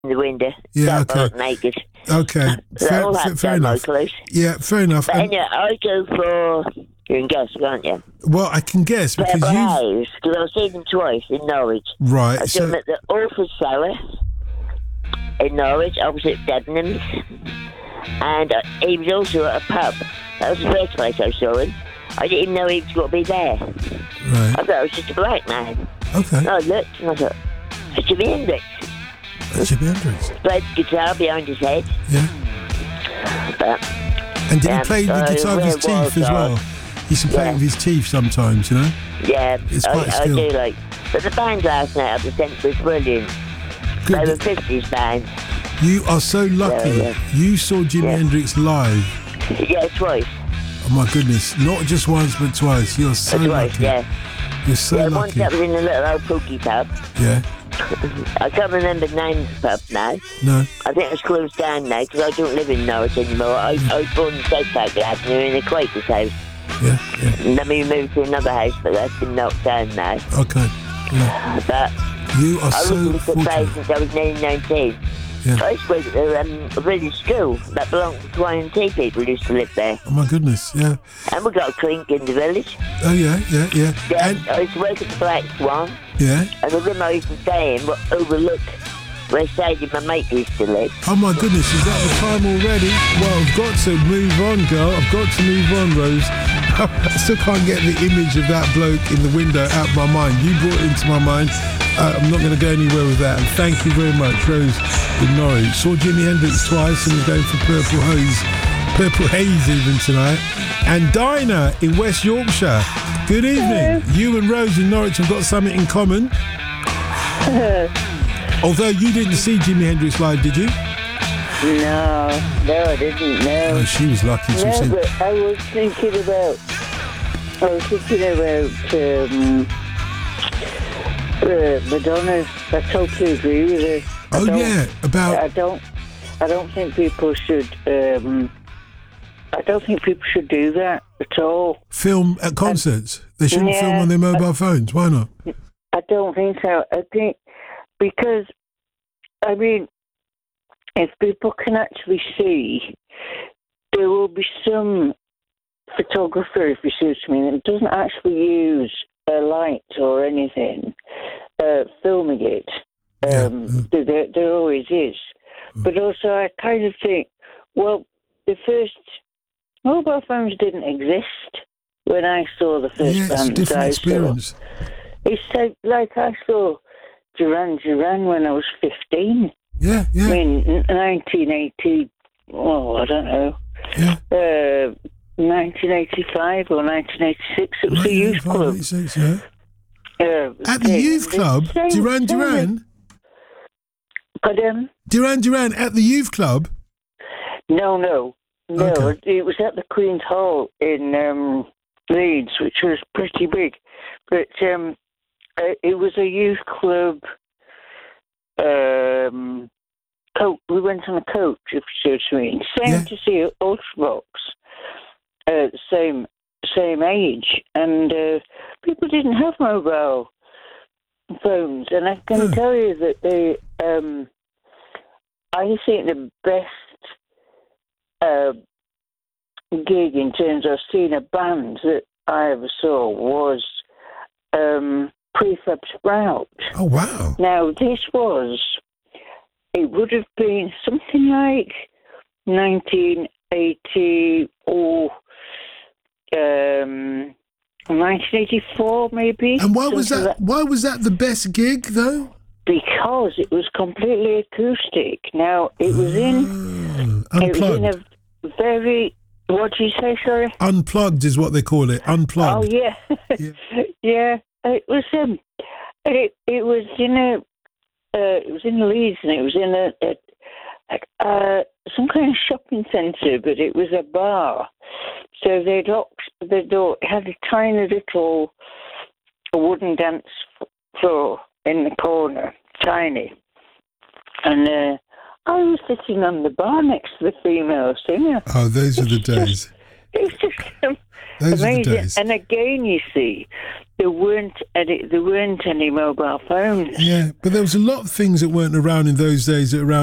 the window. Yeah, okay. Naked. Okay, Fair enough. Yeah, fair enough. But anyway, I go for... You can guess, can't you? Well, I can guess because Purple Haze, because I've seen them twice in Norwich. Right, I saw them at the Orford Cellar in Norwich, opposite Debenhams. And he was also at a pub. That was the first place I saw him. I didn't even know he was going to be there. Right. I thought it was just a black man. Okay. And I looked and I thought, it's Jimi Hendrix. That's Jimi Hendrix. Played guitar behind his head. Yeah. But, and did he play the guitar with his teeth as well? He used to play with his teeth sometimes, you know? Yeah, it's quite a skill. I do like. But the band last night at the centre was brilliant. Good. They were 50s band. You are so lucky. Yeah. You saw Jimi Hendrix live. Yeah, twice. Oh my goodness! Not just once, but twice. You're so lucky. Yeah. You're so lucky. Once that was in a little old pookie pub. Yeah. I can't remember the name of the pub now. No. I think it's closed down now because I don't live in Norwich anymore. I was born in Southside Avenue in the Quakers house. Yeah. And then we moved to another house, but that's been knocked down now. Okay. Yeah. But you are so fortunate. I was since I was nearly 19. Yeah. I used to work at a village school that belonged to Y&T people who used to live there. Oh my goodness, yeah. And we got a clink in the village. Oh yeah. Yeah, and I used to work at the Black Swan. Yeah. And the room I used to stay in would overlook where Sadie, my mate, used to live. Oh my goodness, is that the time already? Well, I've got to move on, girl. I've got to move on, Rose. I still can't get the image of that bloke in the window out of my mind. You brought it into my mind. I'm not going to go anywhere with that. And thank you very much, Rose in Norwich. Saw Jimi Hendrix twice and was going for Purple Haze even tonight. And Dinah in West Yorkshire. Good evening. Hello. You and Rose in Norwich have got something in common. Although you didn't see Jimi Hendrix live, did you? No, I didn't. No. Oh, she was lucky to see. But I was thinking about Madonna. I totally agree with her. I don't think people should. I don't think people should do that at all. Film at concerts. They shouldn't film on their mobile phones. Why not? I don't think so. I think because, I mean, if people can actually see, there will be some photographer, if you see what I mean, that doesn't actually use a light or anything, filming it. There always is. But also, I kind of think, well, the first mobile phones didn't exist when I saw the first band. It's a different experience. It's like I saw Duran Duran when I was 15. Yeah. I mean, 1980, I don't know. Yeah. 1985 or 1986, it was a youth club. 86, yeah. At the youth club? Duran Duran? Pardon? Duran Duran at the youth club? No. Okay. It was at the Queen's Hall in Leeds, which was pretty big. But it was a youth club. We went on a coach, if you see what I mean. Same to see Ultravox, same age, and people didn't have mobile phones. And I can tell you that I think the best gig in terms of seeing a band that I ever saw was Prefab Sprout. Oh, wow. Now, it would have been something like 1980 or 1984, maybe. And why was that? Why was that the best gig, though? Because it was completely acoustic. Now, it was in... Unplugged. It was in a very... What did you say, sorry? Unplugged is what they call it. Unplugged. Oh, yeah. Yeah. It was it was in Leeds, and it was in some kind of shopping centre, but it was a bar. So they locked the door. It had a tiny little wooden dance floor in the corner, tiny. And I was sitting on the bar next to the female singer. Oh, those are the days. It's just Those are the amazing. days. And again, you see, there weren't any mobile phones. Yeah, but there was a lot of things that weren't around in those days that are around